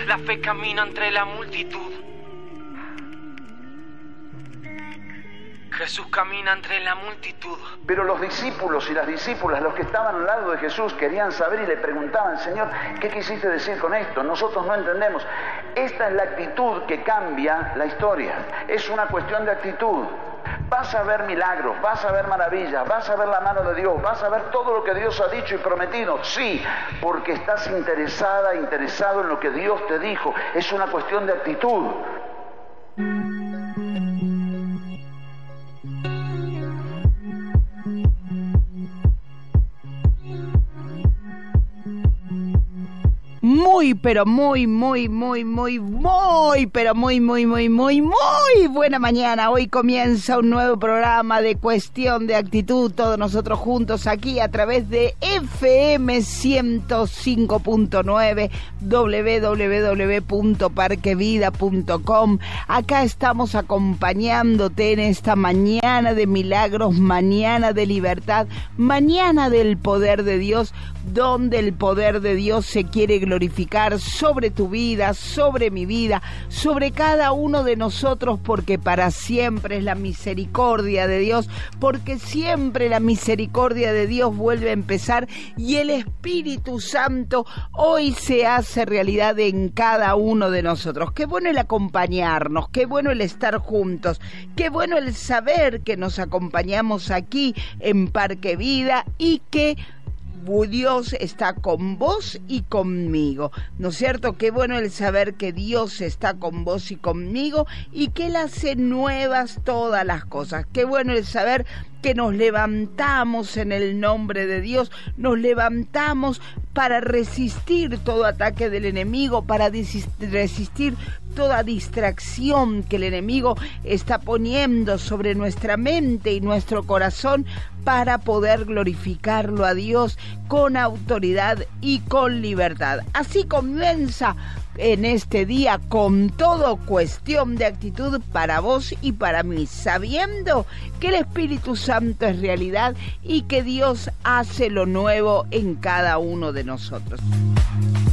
La fe camina entre la multitud. Jesús camina entre la multitud. Pero los discípulos y las discípulas, los que estaban al lado de Jesús, querían saber y le preguntaban: Señor, ¿qué quisiste decir con esto? Nosotros no entendemos. Esta es la actitud que cambia la historia. Es una cuestión de actitud. Vas a ver milagros, vas a ver maravillas, vas a ver la mano de Dios, vas a ver todo lo que Dios ha dicho y prometido. Sí, porque estás interesado en lo que Dios te dijo. Es una cuestión de actitud. Muy buena mañana. Hoy comienza un nuevo programa de Cuestión de Actitud, todos nosotros juntos aquí a través de FM 105.9, www.parquevida.com. Acá estamos acompañándote en esta mañana de milagros, mañana de libertad, mañana del poder de Dios, donde el poder de Dios se quiere glorificar sobre tu vida, sobre mi vida, sobre cada uno de nosotros, porque para siempre es la misericordia de Dios, porque siempre la misericordia de Dios vuelve a empezar y el Espíritu Santo hoy se hace realidad en cada uno de nosotros. Qué bueno el acompañarnos, qué bueno el estar juntos, qué bueno el saber que nos acompañamos aquí en Parque Vida y que Dios está con vos y conmigo, ¿no es cierto? Qué bueno el saber que Dios está con vos y conmigo y que Él hace nuevas todas las cosas. Qué bueno el saber que nos levantamos en el nombre de Dios, nos levantamos para resistir todo ataque del enemigo, para resistir toda distracción que el enemigo está poniendo sobre nuestra mente y nuestro corazón, para poder glorificarlo a Dios con autoridad y con libertad. Así comienza en este día con todo Cuestión de Actitud para vos y para mí, sabiendo que el Espíritu Santo es realidad y que Dios hace lo nuevo en cada uno de nosotros.